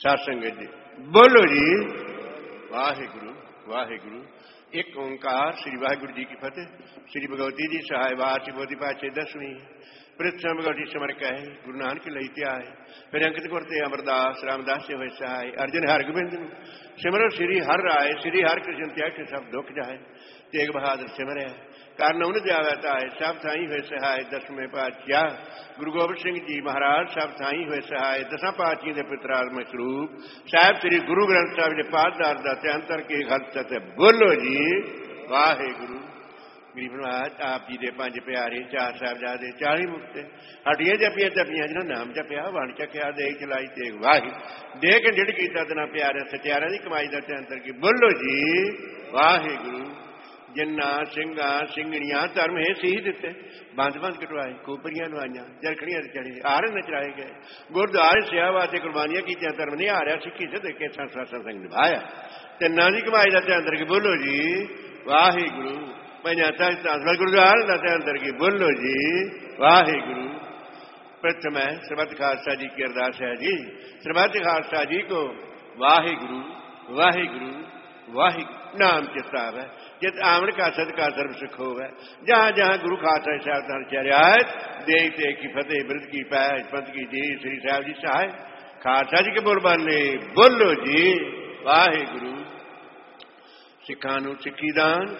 ਸਾਧ ਸੰਗਤ ਜੀ ਬੋਲੋ ਜੀ ਵਾਹਿਗੁਰੂ ਵਾਹਿਗੁਰੂ। ਇੱਕ ਓਂਕਾਰ ਸ੍ਰੀ ਵਾਹਿਗੁਰੂ ਜੀ ਕੀ ਫਤਿਹ। ਸ੍ਰੀ ਭਗਵਤੀ ਜੀ ਸਹਾਇ ਵਾਰ ਸ੍ਰੀ ਬੋਧੀ ਪਾਤਸ਼ਾਹ 10ਵੀਂ ਪ੍ਰਿਥਮ ਭਗਵਤੀ ਸਿਮਰ ਕਹੇ ਗੁਰੂ ਨਾਨਕ ਲਈ ਧਿਆਏ। ਫਿਰ ਅੰਕਿਤ ਗੁਰ ਤੇ ਅਮਰਦਾਸ ਰਾਮਦਾਸ ਸੇ ਹੋਏ ਸਹਾਇ। ਅਰਜਨ ਹਰਗੋਬਿੰਦ ਨੂੰ ਸਿਮਰੋ ਸ੍ਰੀ ਹਰਿ ਰਾਏ। ਸ੍ਰੀ ਹਰਿ ਕ੍ਰਿਸ਼ਨ ਤਿਆਗੇ ਸਭ ਦੁੱਖ ਜਾਏ। ਤੇਗ ਬਹਾਦਰ ਸਿਮਰਿਆ ਕਰਨ ਉਹਨ ਜਾਵੇ ਤਾਏ। ਸਭ ਥਾਈ ਹੋਏ ਸਹਾਇ। 10ਵੇਂ ਪਾਤਸ਼ਾਹ ਗੁਰੂ ਗੋਬਿੰਦ ਸਿੰਘ ਜੀ ਮਹਾਰਾਜ ਸਭ ਥਾਈ ਹੋਏ ਸਹਾਇ। 10 ਪਾਤਸ਼ਾਹਾਂ ਦੇ ਪਿਤਰਾਤਮਕ ਸਰੂਪ ਸਾਹਿਬ ਸ੍ਰੀ ਗੁਰੂ ਗ੍ਰੰਥ ਸਾਹਿਬ ਦੇ ਪਾਠਦਾਰ ਦਾ ਤੇ ਅੰਤਰ ਕੇ ਖਲਤ ਤੇ ਬੋਲੋ ਜੀ ਵਾਹਿਗੁਰੂ। ਗਰੀਬ ਨਵਾਜ ਆਪ ਜੀ ਦੇ 5 ਪਿਆਰੇ 4 ਸਾਹਿਬਜ਼ਾਦੇ 40 ਮੁਕਤੇ ਹੱਡੀਆਂ ਜਪੀਆਂ ਤਪੀਆਂ ਜਿਹਨਾਂ ਨਾਮ ਜਪਿਆ ਵਣ ਚੱਕਿਆ ਦੇ ਚਲਾਈ ਤੇ ਵਾਹਿ ਦੇ ਕੇ ਡਿੜ ਕੀਤਾ ਤਨਾ ਪਿਆਰੇ ਸਚਿਆਰਾਂ ਦੀ ਕਮਾਈ ਦਾ ਤੇ ਅੰਤਰ ਕੀ ਬੋਲੋ ਜੀ ਵਾਹਿਗੁਰੂ। ਜਿੰਨਾ ਸਿੰਘਾਂ ਸਿੰਘਣੀਆਂ ਧਰਮ ਹੈ ਸੀ ਦਿੱਤੇ ਬੰਦ ਕਟਵਾਏ ਕੋਪਰੀਆਂ ਲਵਾਈਆਂ ਜਰਖੜੀਆਂ ਤੇ ਚੜੇ ਆਰ ਨਚਰਾਏ ਗਏ ਗੁਰਦੁਆਰੇ ਸੇਵਾ ਤੇ ਕੁਰਬਾਨੀਆਂ ਕੀਤੀਆਂ ਧਰਮ ਨਹੀਂ ਹਾਰਿਆ ਸਿੱਖੀ ਸਿੱਧੇ ਕੇ ਸੰਸਾਰ ਸਿੰਘ ਨਿਭਾਇਆ ਤਿੰਨਾਂ ਦੀ ਕਮਾਈ ਦਾ ਤੇ ਅੰਦਰ ਕੀ ਬੋਲੋ ਜੀ ਵਾਹਿਗੁਰੂ। ਪੰਜਾਂ ਤਖਤਾਂ ਗੁਰਦੁਆਰੇ ਦਾ ਤੇ ਅੰਦਰ ਕੀ ਬੋਲੋ ਜੀ ਵਾਹਿਗੁਰੂ। ਪ੍ਰਥਮ ਹੈ ਸਰਬੱਤ ਖਾਲਸਾ ਜੀ ਕੀ ਅਰਦਾਸ ਹੈ ਜੀ ਸਰਬੱਤ ਖਾਲਸਾ ਜੀ को वाहिगुरु वाहिगुरु वाहिगुरु नाम चिता है जित आमन का सदका सर्व सुख होवे। जहाँ जहाँ गुरु खालसा साहब चरियात देख ते की फतेह बिरद की पैज पंथ की जी श्री साहब जी सहाय खालसा जी के बोल बाले बोलो जी वाहिगुरु। सिखा नूं सिक्खी दान